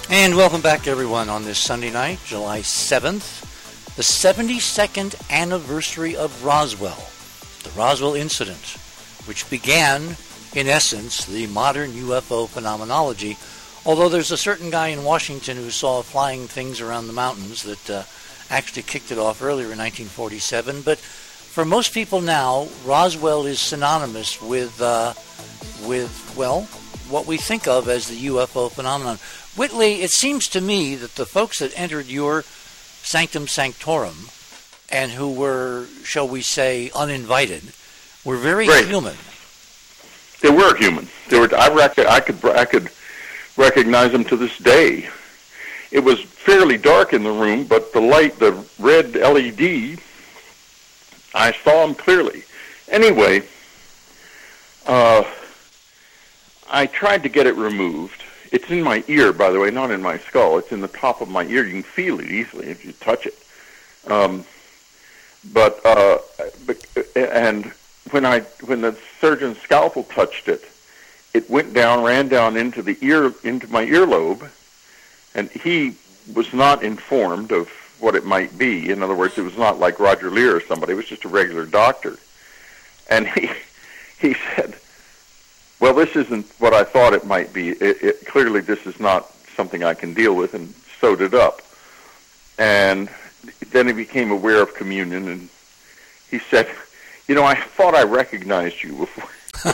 And welcome back, everyone, on this Sunday night, July 7th, the 72nd anniversary of Roswell, the Roswell incident, which began, in essence, the modern UFO phenomenology, although there's a certain guy in Washington who saw flying things around the mountains that actually kicked it off earlier in 1947. But for most people now, Roswell is synonymous with what we think of as the UFO phenomenon. Whitley, it seems to me that the folks that entered your sanctum sanctorum and who were, shall we say, uninvited, were very human. They were human. I could recognize them to this day. It was fairly dark in the room, but the light, the red LED, I saw them clearly. Anyway, I tried to get it removed. It's in my ear, by the way, not in my skull. It's in the top of my ear. You can feel it easily if you touch it. And when the surgeon's scalpel touched it, it ran down into my earlobe, and he was not informed of what it might be. In other words, it was not like Roger Lear or somebody. It was just a regular doctor. And he said, well, this isn't what I thought it might be. Clearly, this is not something I can deal with, and sewed it up. And then he became aware of communion, and he said, I thought I recognized you before.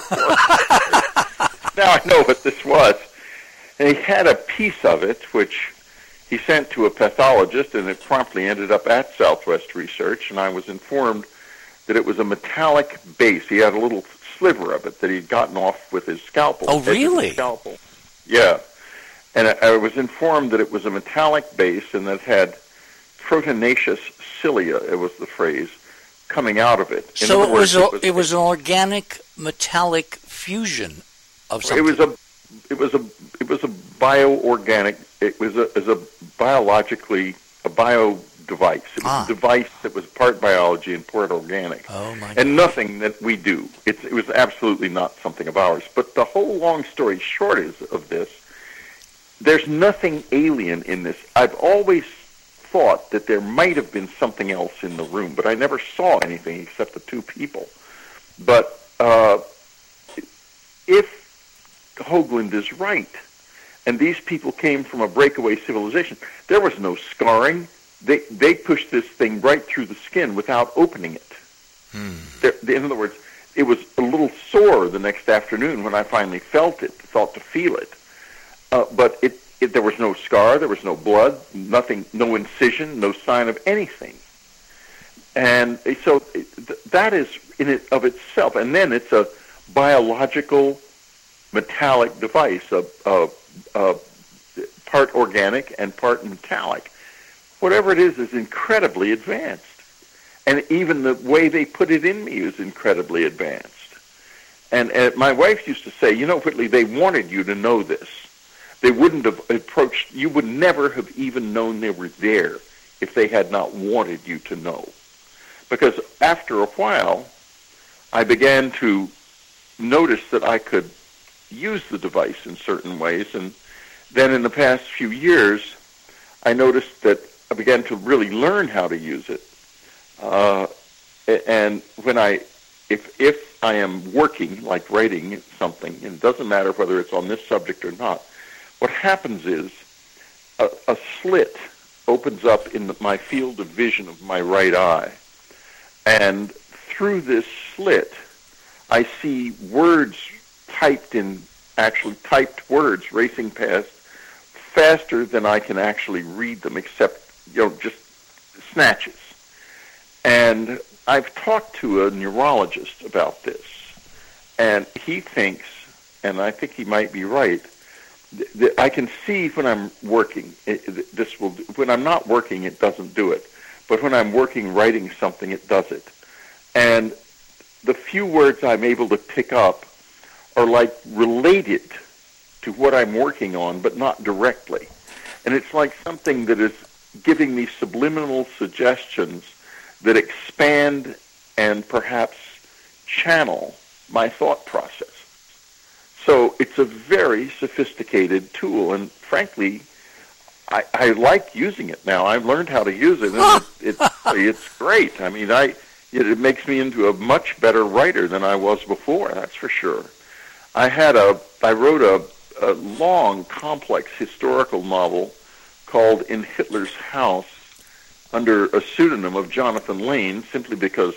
Now I know what this was. And he had a piece of it, which he sent to a pathologist, and it promptly ended up at Southwest Research, and I was informed that it was a metallic base. He had a little sliver of it that he'd gotten off with his scalpel. Oh, really? Scalpel. Yeah. And I was informed that it was a metallic base and that had proteinaceous cilia, it was the phrase, coming out of it. So it was an organic metallic fusion of something. It was a bioorganic. It was a bio device. It was a device that was part biology and part organic. Oh, my God. And nothing that we do. It was absolutely not something of ours. But the whole long story short of this, there's nothing alien in this. I've always thought that there might have been something else in the room, but I never saw anything except the two people. But if Hoagland is right, and these people came from a breakaway civilization, there was no scarring. They pushed this thing right through the skin without opening it. In other words, it was a little sore the next afternoon when I finally thought to feel it. But there was no scar, there was no blood, nothing, no incision, no sign of anything. And so that is in it of itself. And then it's a biological metallic device, part organic and part metallic. Whatever it is incredibly advanced. And even the way they put it in me is incredibly advanced. And my wife used to say, Whitley, they wanted you to know this. They wouldn't have approached, you would never have even known they were there if they had not wanted you to know. Because after a while, I began to notice that I could use the device in certain ways. And then in the past few years, I noticed that I began to really learn how to use it. And if I am working, like writing something, and it doesn't matter whether it's on this subject or not, what happens is a slit opens up in my field of vision of my right eye. And through this slit, I see words typed words racing past faster than I can actually read them, except, just snatches. And I've talked to a neurologist about this, and he thinks, and I think he might be right, that I can see when I'm working. When I'm not working, it doesn't do it. But when I'm working, writing something, it does it. And the few words I'm able to pick up are like related to what I'm working on, but not directly. And it's like something that is giving me subliminal suggestions that expand and perhaps channel my thought process. So it's a very sophisticated tool, and frankly, I like using it now. I've learned how to use it, and it's great. I mean, it makes me into a much better writer than I was before. That's for sure. I wrote a long, complex historical novel called In Hitler's House under a pseudonym of Jonathan Lane, simply because,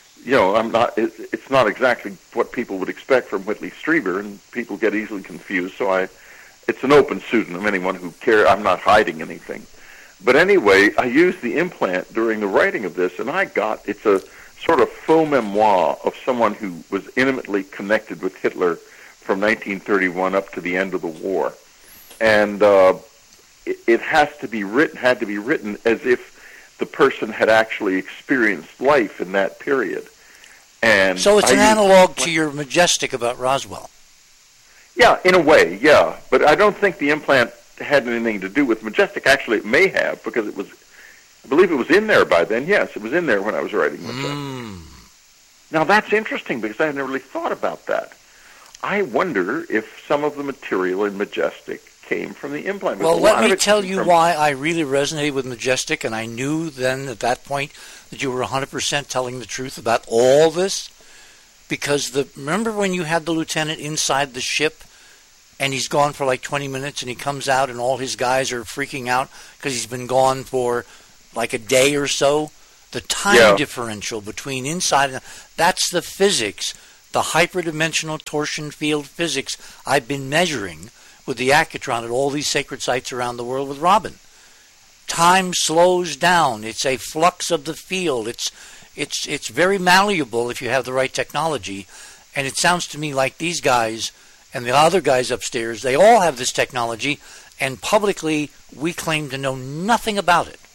it's not exactly what people would expect from Whitley Strieber, and people get easily confused. So it's an open pseudonym. Anyone who cares, I'm not hiding anything. But anyway, I used the implant during the writing of this, and it's a sort of faux memoir of someone who was intimately connected with Hitler from 1931 up to the end of the war. And it had to be written as if the person had actually experienced life in that period. And so it's an analog to your Majestic about Roswell. Yeah, in a way, yeah. But I don't think the implant had anything to do with Majestic. Actually, it may have, because I believe it was in there by then. Yes, it was in there when I was writing Majestic. Now, that's interesting, because I had never really thought about that. I wonder if some of the material in Majestic came from the implant. Well, let me tell you why I really resonated with Majestic, and I knew then at that point that you were 100% telling the truth about all this. Because remember when you had the lieutenant inside the ship, and he's gone for like 20 minutes, and he comes out, and all his guys are freaking out because he's been gone for like a day or so? The time differential between inside and that's the physics, the hyperdimensional torsion field physics I've been measuring with the Accutron at all these sacred sites around the world with Robin. Time slows down. It's a flux of the field. It's very malleable if you have the right technology. And it sounds to me like these guys and the other guys upstairs, they all have this technology, and publicly we claim to know nothing about it.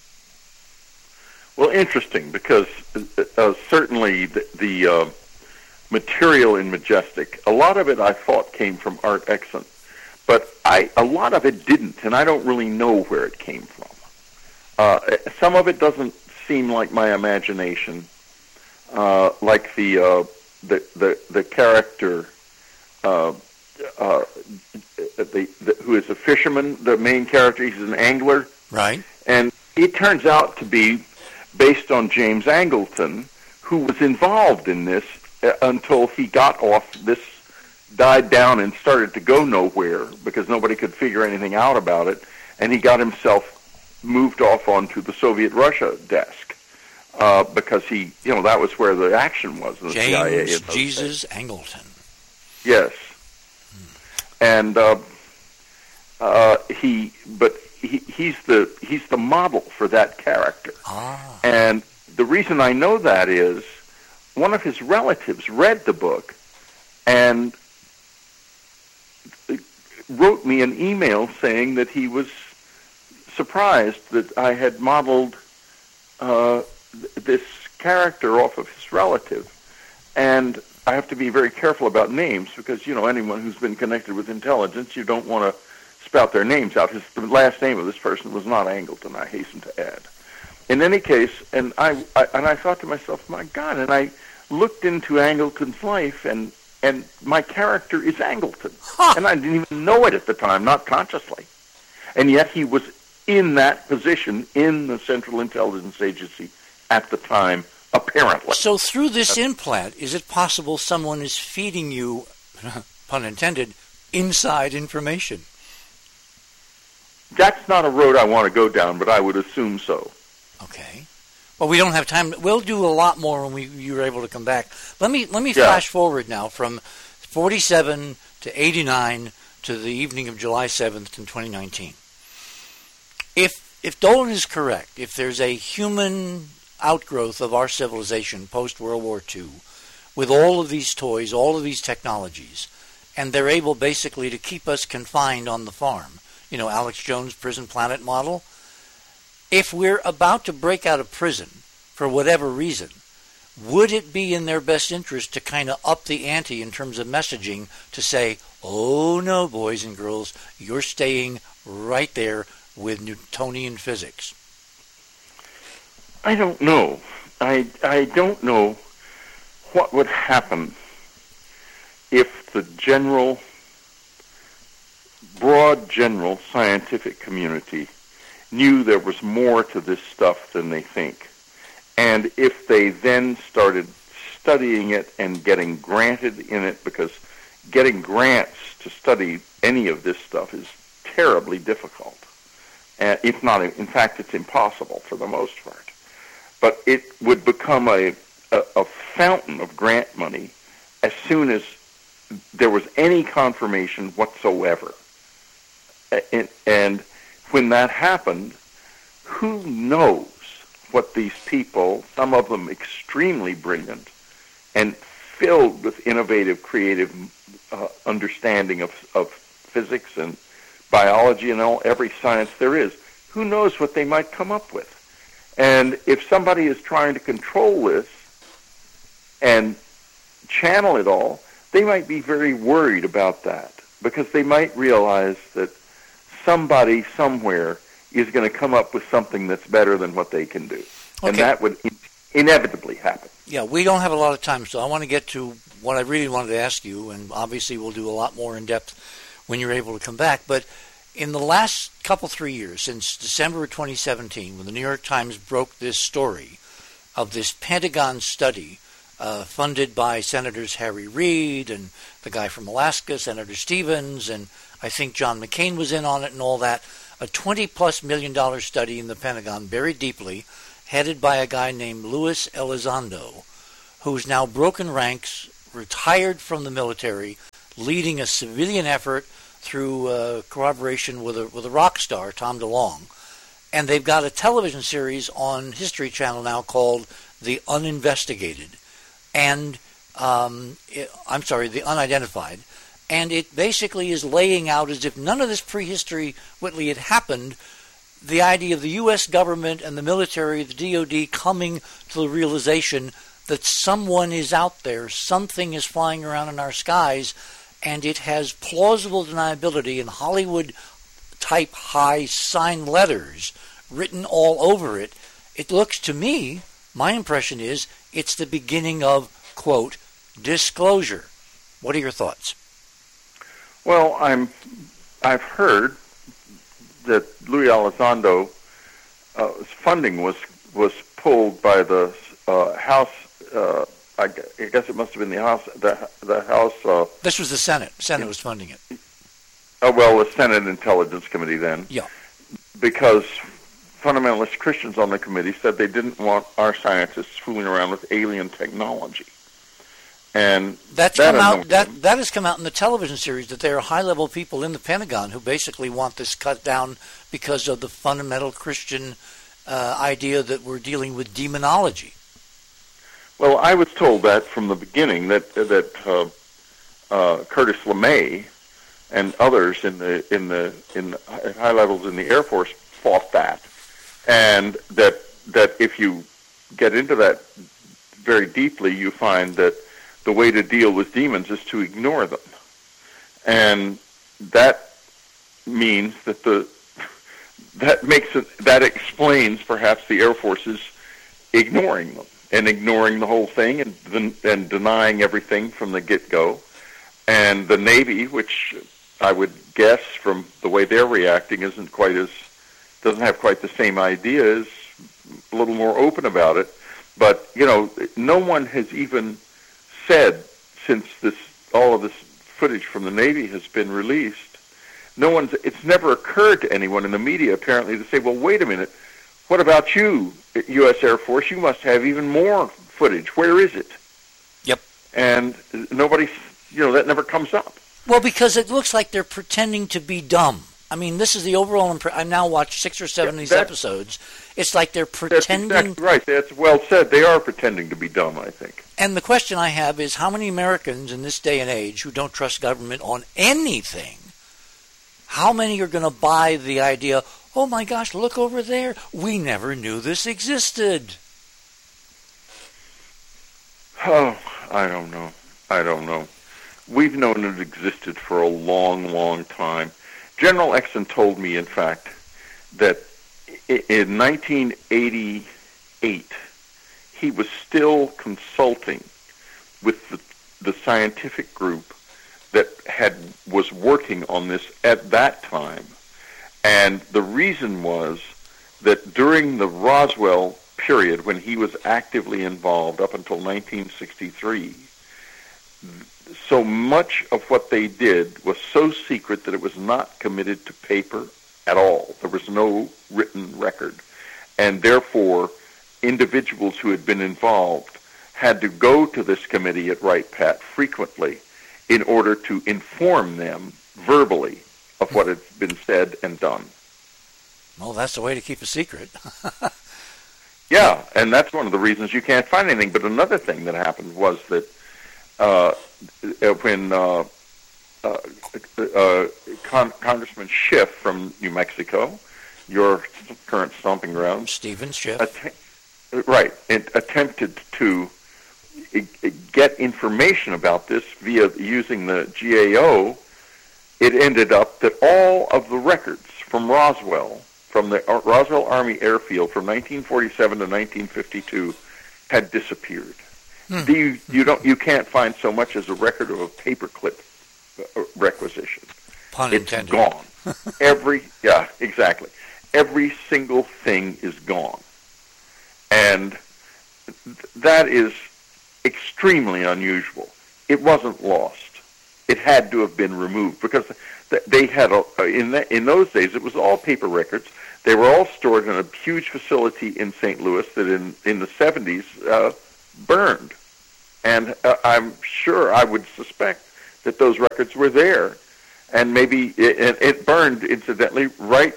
Well, interesting, because certainly the material in Majestic, a lot of it I thought came from Art Exon, but a lot of it didn't, and I don't really know where it came from. Some of it doesn't seem like my imagination, like the character who is a fisherman, the main character. He's an angler, right? And it turns out to be based on James Angleton, who was involved in this until he got off. This died down and started to go nowhere because nobody could figure anything out about it, and he got himself moved off onto the Soviet Russia desk because that was where the action was. The CIA James Jesus Angleton. Yes, and he's the model for that character. And the reason I know that is one of his relatives read the book and wrote me an email saying that he was surprised that I had modeled this character off of his relative. And I have to be very careful about names because, anyone who's been connected with intelligence, you don't want to spout their names out. The last name of this person was not Angleton, I hasten to add. In any case, and I thought to myself, my God, and I looked into Angleton's life, and my character is Angleton. And I didn't even know it at the time, not consciously. And yet he was in that position in the Central Intelligence Agency at the time, apparently. So through this implant, is it possible someone is feeding you, pun intended, inside information? That's not a road I want to go down, but I would assume so. Okay. Well, we don't have time. We'll do a lot more when you're able to come back. Let me flash forward now from 47 to 89 to the evening of July 7th in 2019. If Dolan is correct, if there's a human outgrowth of our civilization post-World War II with all of these toys, all of these technologies, and they're able basically to keep us confined on the farm, Alex Jones' Prison Planet model, if we're about to break out of prison for whatever reason, would it be in their best interest to kind of up the ante in terms of messaging to say, oh no, boys and girls, you're staying right there with Newtonian physics? I don't know. I don't know what would happen if the broad general scientific community knew there was more to this stuff than they think. And if they then started studying it and getting granted in it, because getting grants to study any of this stuff is terribly difficult. If not, in fact, it's impossible for the most part. But it would become a fountain of grant money as soon as there was any confirmation whatsoever. And when that happened, who knows what these people, some of them extremely brilliant and filled with innovative, creative understanding of physics and biology and every science there is, who knows what they might come up with. And if somebody is trying to control this and channel it all, they might be very worried about that, because they might realize that somebody somewhere is going to come up with something that's better than what they can do. Okay. And that would inevitably happen. Yeah, we don't have a lot of time, so I want to get to what I really wanted to ask you, and obviously we'll do a lot more in depth when you're able to come back. But in the last 3 years, since December of 2017, when the New York Times broke this story of this Pentagon study funded by Senators Harry Reid and the guy from Alaska, Senator Stevens, and I think John McCain was in on it and all that, a $20+ million study in the Pentagon, buried deeply, headed by a guy named Luis Elizondo, who's now broken ranks, retired from the military, leading a civilian effort through cooperation with a rock star, Tom The And they've got a television series on History Channel now called The Uninvestigated, and The Unidentified. And it basically is laying out, as if none of this prehistory, Whitley, had happened, the idea of the U.S. government and the military, the DOD, coming to the realization that someone is out there, something is flying around in our skies, and it has plausible deniability in Hollywood-type high sign letters written all over it. It looks to me, my impression is, it's the beginning of, quote, disclosure. What are your thoughts? Well, I've heard that Luis Elizondo's funding was pulled by the House. I guess it must have been the House. The House. This was the Senate. Senate was funding it. Well, the Senate Intelligence Committee then. Yeah. Because fundamentalist Christians on the committee said they didn't want our scientists fooling around with alien technology. And that has come out in the television series, that there are high-level people in the Pentagon who basically want this cut down because of the fundamental Christian idea that we're dealing with demonology. Well, I was told that from the beginning that Curtis LeMay and others in high levels in the Air Force fought that, and that if you get into that very deeply, you find that the way to deal with demons is to ignore them. And that means that that explains perhaps the Air Force's ignoring them and ignoring the whole thing and denying everything from the get-go. And the Navy, which I would guess from the way they're reacting doesn't have quite the same idea, is a little more open about it. But, no one has even said, since all of this footage from the Navy has been released, it's never occurred to anyone in the media apparently to say, well, wait a minute, what about you, U.S. Air Force? You must have even more footage. Where is it? Yep. And nobody, that never comes up. Well, because it looks like they're pretending to be dumb. I mean, this is the overall impression. I've now watched 6 or 7 of these episodes. It's like they're pretending. That's exactly right. That's well said. They are pretending to be dumb, I think. And the question I have is, how many Americans in this day and age who don't trust government on anything, how many are going to buy the idea, oh my gosh, look over there, we never knew this existed? Oh, I don't know. We've known it existed for a long, long time. General Exon told me, in fact, that in 1988, he was still consulting with the scientific group that was working on this at that time. And the reason was that during the Roswell period, when he was actively involved up until 1963, so much of what they did was so secret that it was not committed to paper at all. There was no written record. And therefore, individuals who had been involved had to go to this committee at Wright Pat frequently in order to inform them verbally of what had been said and done. Well, that's the way to keep a secret. Yeah, and that's one of the reasons you can't find anything. But another thing that happened was that when Congressman Schiff from New Mexico, your current stomping ground, Stephen Schiff, attempted to get information about this via using the GAO, it ended up that all of the records from Roswell, from the Roswell Army Airfield from 1947 to 1952, had disappeared. You can't find so much as a record of a paperclip requisition. Pun intended. It's gone. Exactly. Every single thing is gone. And that is extremely unusual. It wasn't lost. It had to have been removed because they had, in those days, it was all paper records. They were all stored in a huge facility in St. Louis that in the 70s burned. And I'm sure, I would suspect that those records were there. And maybe it burned, incidentally, right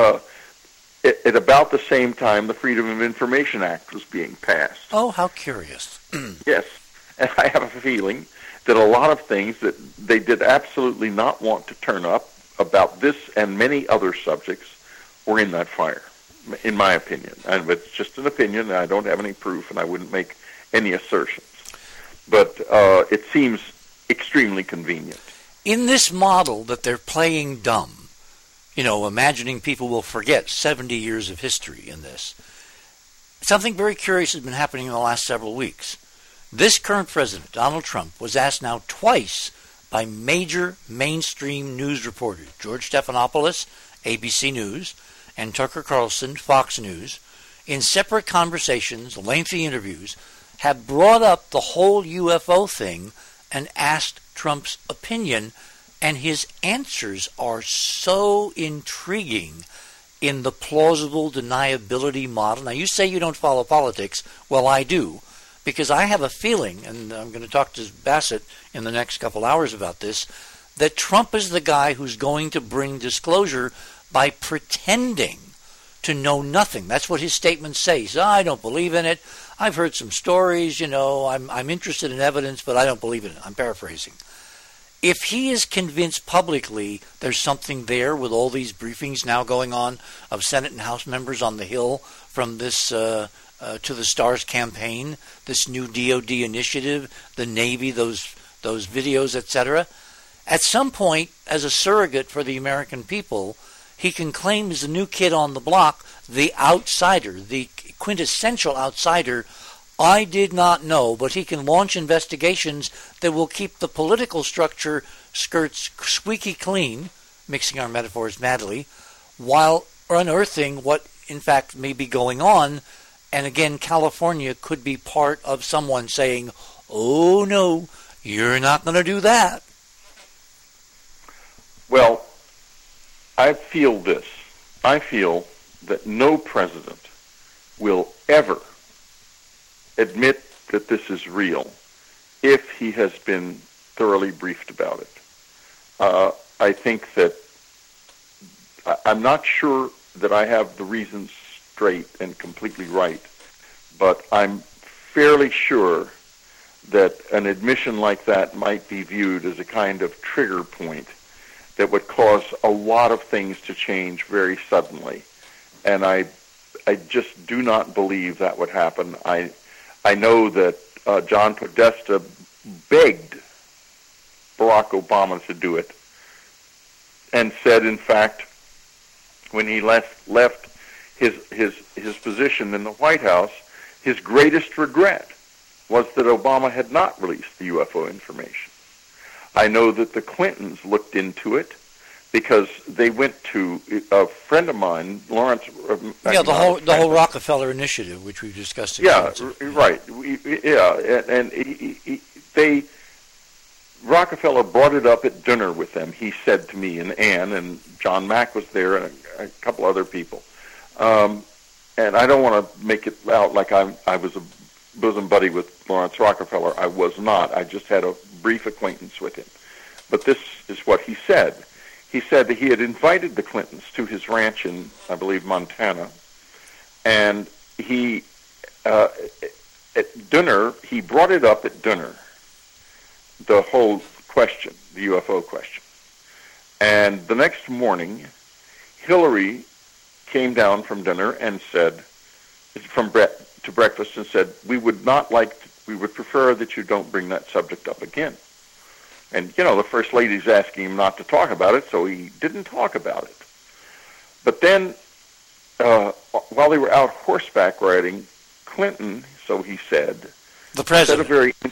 at about the same time the Freedom of Information Act was being passed. Oh, how curious. Yes. And I have a feeling that a lot of things that they did absolutely not want to turn up about this and many other subjects were in that fire, in my opinion. And it's just an opinion, and I don't have any proof, and I wouldn't make any assertions. But it seems extremely convenient. In this model that they're playing dumb, imagining people will forget 70 years of history in this, something very curious has been happening in the last several weeks. This current president, Donald Trump, was asked now twice by major mainstream news reporters, George Stephanopoulos, ABC News, and Tucker Carlson, Fox News, in separate conversations, lengthy interviews, have brought up the whole UFO thing and asked Trump's opinion, and his answers are so intriguing in the plausible deniability model. Now, you say you don't follow politics. Well, I do, because I have a feeling, and I'm going to talk to Bassett in the next couple hours about this, that Trump is the guy who's going to bring disclosure by pretending to know nothing. That's what his statements say. He says, I don't believe in it. I've heard some stories, I'm interested in evidence, but I don't believe in it. I'm paraphrasing. If he is convinced publicly there's something there with all these briefings now going on of Senate and House members on the Hill from this To the Stars campaign, this new DOD initiative, the Navy, those videos, etc., at some point, as a surrogate for the American people, he can claim as the new kid on the block, the outsider, the quintessential outsider. I did not know, but he can launch investigations that will keep the political structure skirts squeaky clean, mixing our metaphors madly, while unearthing what, in fact, may be going on. And again, California could be part of someone saying, oh, no, you're not going to do that. Well, I feel this. I feel that no president will ever admit that this is real if he has been thoroughly briefed about it. I think that I'm not sure that I have the reasons straight and completely right, but I'm fairly sure that an admission like that might be viewed as a kind of trigger point that would cause a lot of things to change very suddenly. And I just do not believe that would happen. I know that John Podesta begged Barack Obama to do it and said, in fact, when he left his position in the White House, his greatest regret was that Obama had not released the UFO information. I know that the Clintons looked into it. because they went to a friend of mine, Lawrence. The whole Rockefeller Initiative, which we've discussed. Yeah, right. They Rockefeller brought it up at dinner with them. He said to me and Ann, and John Mack was there, and a couple other people. And I don't want to make it out like I was a bosom buddy with Lawrence Rockefeller. I was not. I just had a brief acquaintance with him. But this is what he said. He said that he had invited the Clintons to his ranch in, I believe, Montana, and he, at dinner, he brought it up at dinner, the whole question, the UFO question. And the next morning, Hillary came down from dinner and said, to breakfast, and said, we would prefer that you don't bring that subject up again. And, the First Lady's asking him not to talk about it, so he didn't talk about it. But then, while they were out horseback riding, Clinton, so he said, the president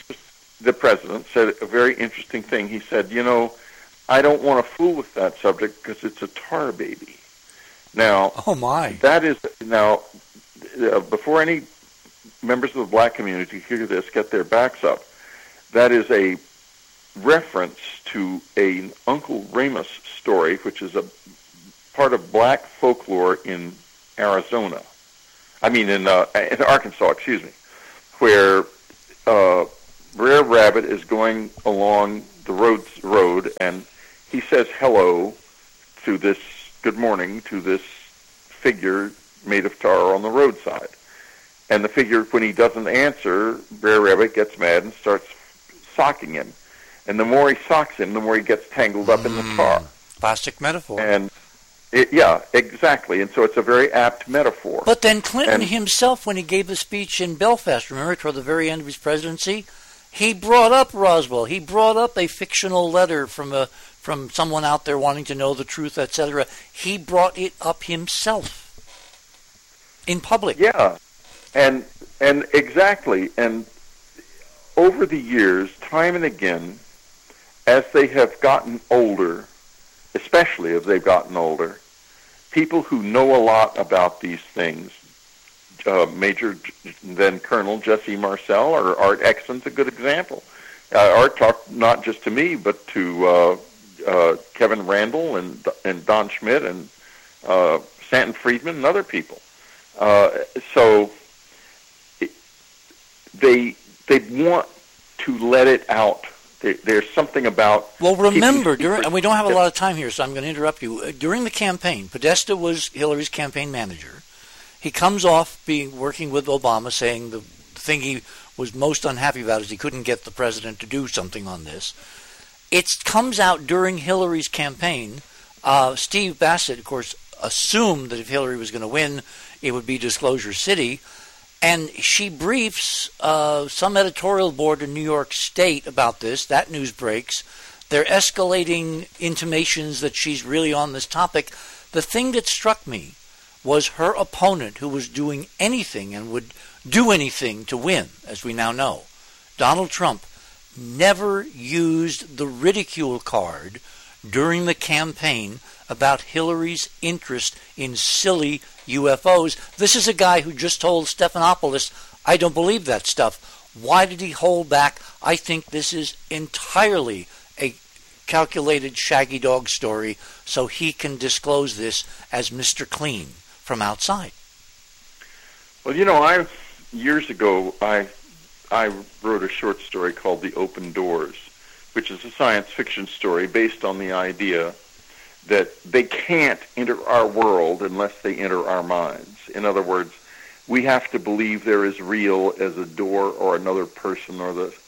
said a very interesting thing. He said, I don't want to fool with that subject because it's a tar baby. Now, oh my, that is before any members of the black community hear this, get their backs up. That is a reference to an Uncle Remus story, which is a part of black folklore in Arizona. In Arkansas, where Brer Rabbit is going along the road, and he says hello to this, good morning, to this figure made of tar on the roadside. And the figure, when he doesn't answer, Brer Rabbit gets mad and starts socking him. And the more he socks him, the more he gets tangled up in the tar. Classic metaphor. And yeah, exactly. And so it's a very apt metaphor. But then Clinton himself, when he gave the speech in Belfast, remember, toward the very end of his presidency, he brought up Roswell. He brought up a fictional letter from someone out there wanting to know the truth, etc. He brought it up himself in public. Yeah, and exactly. And over the years, time and again, as they have gotten older, especially as they've gotten older, people who know a lot about these things, Major then Colonel Jesse Marcel or Art Exon's a good example. Art talked not just to me, but to Kevin Randall and Don Schmidt and Stanton Friedman and other people. So they want to let it out. There's something about... Well, remember, and we don't have a lot of time here, so I'm going to interrupt you. During the campaign, Podesta was Hillary's campaign manager. He comes off working with Obama, saying the thing he was most unhappy about is he couldn't get the president to do something on this. It comes out during Hillary's campaign. Steve Bassett, of course, assumed that if Hillary was going to win, it would be Disclosure City. And she briefs some editorial board in New York State about this. That news breaks. They're escalating intimations that she's really on this topic. The thing that struck me was her opponent, who was doing anything and would do anything to win, as we now know. Donald Trump never used the ridicule card during the campaign about Hillary's interest in silly UFOs. This is a guy who just told Stephanopoulos, I don't believe that stuff. Why did he hold back? I think this is entirely a calculated shaggy dog story so he can disclose this as Mr. Clean from outside. Well, years ago, I wrote a short story called The Open Doors, which is a science fiction story based on the idea that they can't enter our world unless they enter our minds. In other words, we have to believe they're as real as a door or another person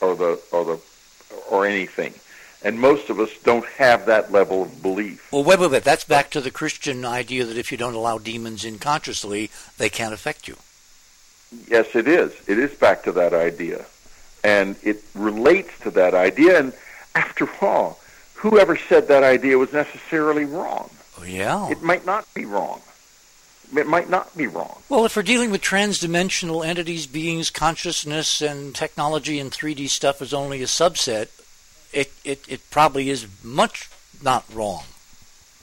or anything. And most of us don't have that level of belief. Well, wait. That's back to the Christian idea that if you don't allow demons in consciously, they can't affect you. Yes, it is. It is back to that idea. And it relates to that idea. And after all, whoever said that idea was necessarily wrong. Oh, yeah. It might not be wrong. It might not be wrong. Well, if we're dealing with transdimensional entities, beings, consciousness, and technology and 3D stuff is only a subset, it probably is much not wrong.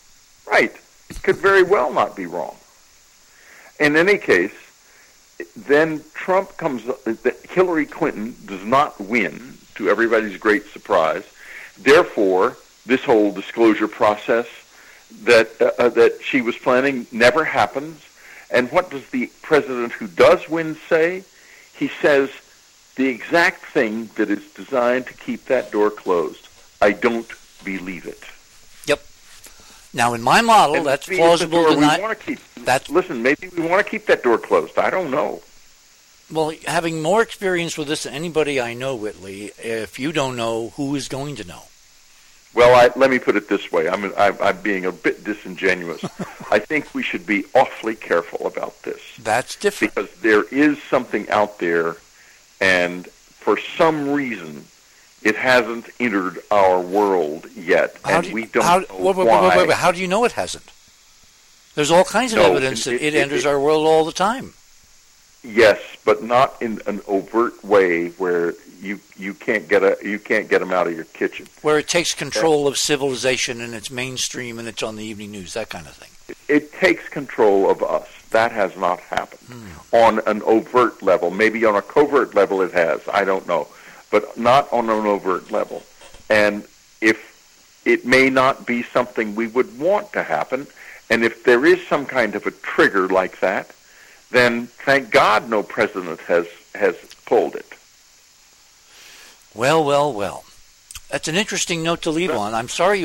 Right. It could very well not be wrong. In any case, then Trump comes, Hillary Clinton does not win, to everybody's great surprise. Therefore, this whole disclosure process that she was planning never happens. And what does the president who does win say? He says the exact thing that is designed to keep that door closed. I don't believe it. Yep. Now, in my model, And that's maybe it's the plausible door to we not... want to keep. Listen, maybe we want to keep that door closed. I don't know. Well, having more experience with this than anybody I know, Whitley, if you don't know, who is going to know? Well, let me put it this way. I'm being a bit disingenuous. I think we should be awfully careful about this. That's different. Because there is something out there, and for some reason, it hasn't entered our world yet, and we don't know why. Wait, how do you know it hasn't? There's all kinds of evidence that it enters our world all the time. Yes, but not in an overt way where you can't get them out of your kitchen. Where it takes control of civilization and it's mainstream and it's on the evening news, that kind of thing. It takes control of us. That has not happened on an overt level. Maybe on a covert level it has. I don't know, but not on an overt level. And if it may not be something we would want to happen, and if there is some kind of a trigger like that, then thank God no president has pulled it. Well. That's an interesting note to leave on. I'm sorry